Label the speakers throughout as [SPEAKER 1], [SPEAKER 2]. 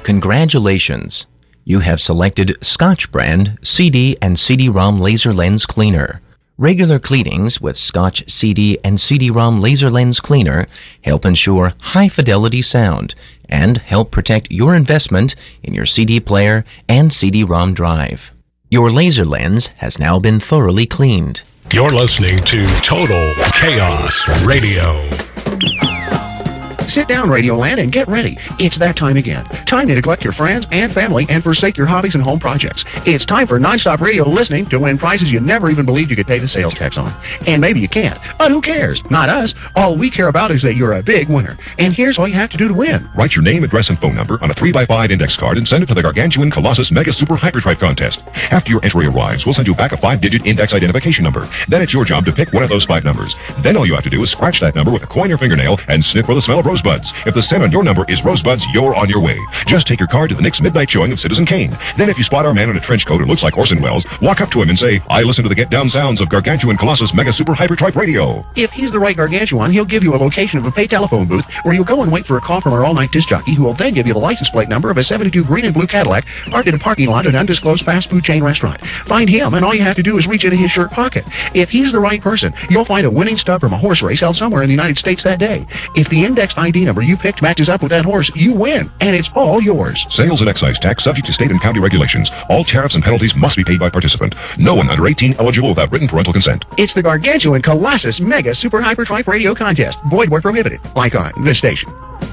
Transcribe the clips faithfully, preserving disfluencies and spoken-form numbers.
[SPEAKER 1] Congratulations! You have selected Scotch brand C D and C D-ROM laser lens cleaner. Regular cleanings with Scotch C D and C D-ROM laser lens cleaner help ensure high-fidelity sound and help protect your investment in your C D player and C D-ROM drive. Your laser lens has now been thoroughly cleaned.
[SPEAKER 2] You're listening to Total Chaos Radio.
[SPEAKER 3] Sit down, Radioland, and get ready. It's that time again. Time to neglect your friends and family and forsake your hobbies and home projects. It's time for nonstop radio listening to win prizes you never even believed you could pay the sales tax on. And maybe you can't, but who cares? Not us. All we care about is that you're a big winner. And here's all you have to do to win.
[SPEAKER 4] Write your name, address, and phone number on a three by five index card and send it to the Gargantuan Colossus Mega Super Hyperdrive Contest. After your entry arrives, we'll send you back a five-digit index identification number. Then it's your job to pick one of those five numbers. Then all you have to do is scratch that number with a coin or fingernail and sniff for the smell of rosebuds. If the scent on your number is rosebuds, you're on your way. Just take your card to the Knicks midnight showing of Citizen Kane. Then if you spot our man in a trench coat who looks like Orson Welles, walk up to him and say, I listen to the get down sounds of Gargantuan Colossus Mega Super Hyperdrive Radio.
[SPEAKER 3] If he's the right Gargantuan, he'll give you a location of a pay telephone booth where you'll go and wait for a call from our all-night disc jockey who will then give you the license plate number of a seventy-two green and blue Cadillac parked in a parking lot at an undisclosed fast food chain restaurant. Find him and all you have to do is reach into his shirt pocket. If he's the right person, you'll find a winning stub from a horse race held somewhere in the United States that day. If the index I D number you picked matches up with that horse, you win, and it's all yours.
[SPEAKER 4] Sales and excise tax subject to state and county regulations. All tariffs and penalties must be paid by participant. No one under eighteen eligible without written parental consent.
[SPEAKER 3] It's the Gargantuan Colossus Mega Super Hyperdrive Radio Contest. Void where prohibited. Like on this station.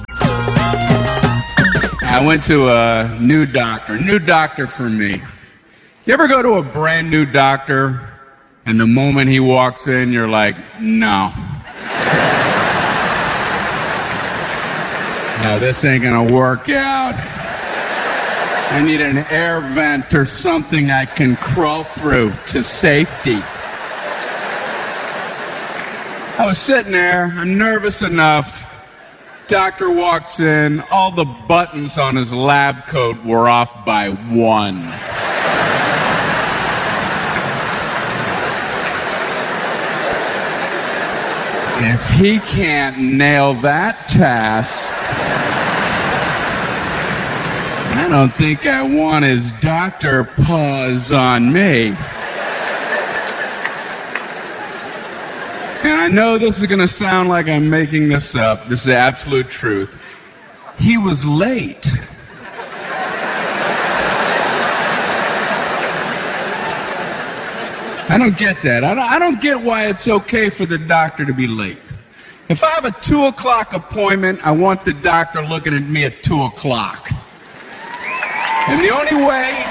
[SPEAKER 5] I went to a new doctor. New doctor for me. You ever go to a brand new doctor, and the moment he walks in, you're like, no. No, this ain't gonna work out. I need an air vent or something I can crawl through to safety. I was sitting there, I'm nervous enough. Doctor walks in, all the buttons on his lab coat were off by one. If he can't nail that task, I don't think I want his doctor paws on me. And I know this is going to sound like I'm making this up. This is the absolute truth. He was late. I don't get that. I don't, I don't get why it's okay for the doctor to be late. If I have a two o'clock appointment, I want the doctor looking at me at two o'clock. And the only way,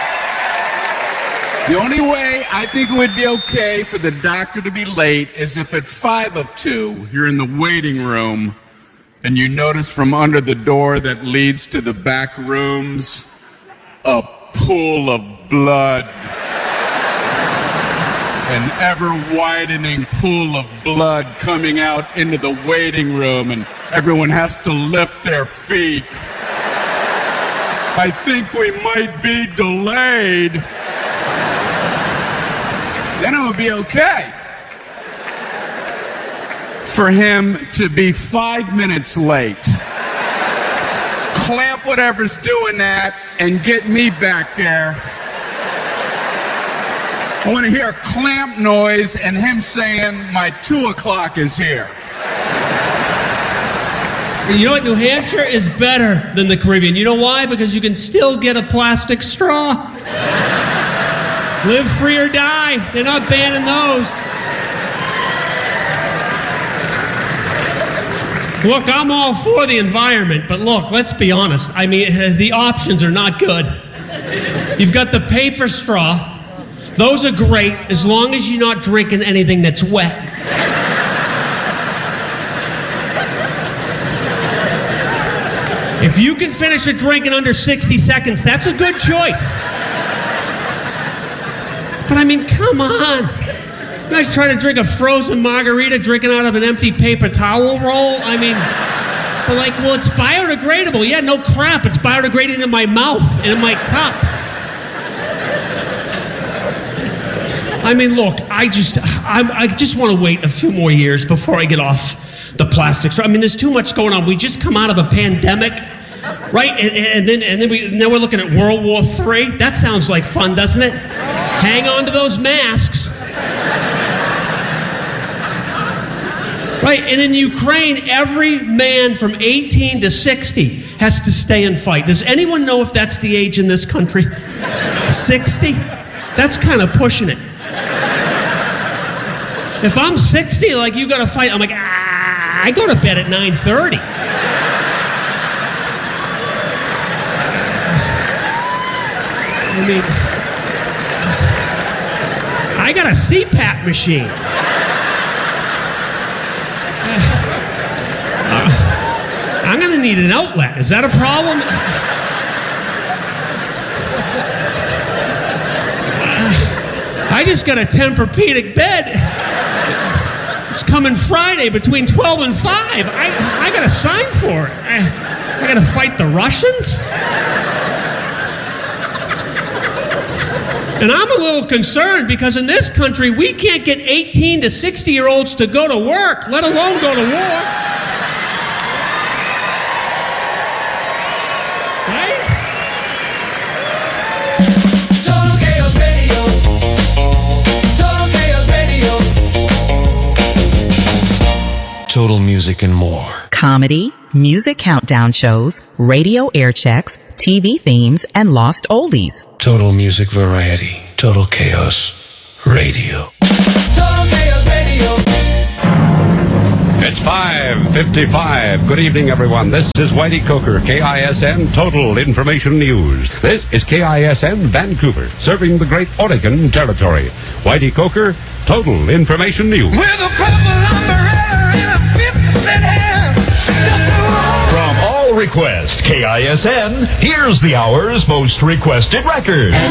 [SPEAKER 5] the only way I think it would be okay for the doctor to be late is if at five of two, you're in the waiting room and you notice from under the door that leads to the back rooms, a pool of blood. An ever-widening pool of blood coming out into the waiting room, and everyone has to lift their feet. I think we might be delayed. Then it would be okay for him to be five minutes late. Clamp whatever's doing that and get me back there. I want to hear a clamp noise and him saying, my two o'clock is here.
[SPEAKER 6] You know what? New Hampshire is better than the Caribbean. You know why? Because you can still get a plastic straw. Live free or die. They're not banning those. Look, I'm all for the environment, but look, let's be honest. I mean, the options are not good. You've got the paper straw. Those are great as long as you're not drinking anything that's wet. If you can finish a drink in under sixty seconds, that's a good choice. But I mean, come on. You guys trying to drink a frozen margarita drinking out of an empty paper towel roll? I mean, they're like, well, it's biodegradable. Yeah, no crap. It's biodegrading in my mouth and in my cup. I mean, look, I just, I, I just want to wait a few more years before I get off the plastic straw. I mean, there's too much going on. We just come out of a pandemic. Right, and, and then and then we now we're looking at World War Three. That sounds like fun, doesn't it? Hang on to those masks. Right, and in Ukraine, every man from eighteen to sixty has to stay and fight. Does anyone know if that's the age in this country? sixty? That's kind of pushing it. If I'm sixty, like, you gotta fight, I'm like, ah, I go to bed at nine thirty. I mean, I got a C PAP machine. Uh, I'm gonna need an outlet. Is that a problem? Uh, I just got a Tempur-Pedic bed. It's coming Friday between twelve and five. I, I gotta sign for it. I, I gotta fight the Russians? And I'm a little concerned because in this country, we can't get eighteen to sixty year olds to go to work, let alone go to war. Right?
[SPEAKER 7] Total Chaos Radio. Total Chaos Radio.
[SPEAKER 8] Total Music and more.
[SPEAKER 9] Comedy, music countdown shows, radio air checks, T V themes, and lost oldies.
[SPEAKER 8] Total Music Variety. Total Chaos Radio.
[SPEAKER 7] Total Chaos Radio.
[SPEAKER 10] It's five fifty-five. Good evening, everyone. This is Whitey Coker, K I S N Total Information News. This is K I S N Vancouver, serving the great Oregon Territory. Whitey Coker, Total Information News.
[SPEAKER 7] With a purple umbrella and a fifty-cent hand.
[SPEAKER 11] From all request K I S N, here's the hour's most requested record.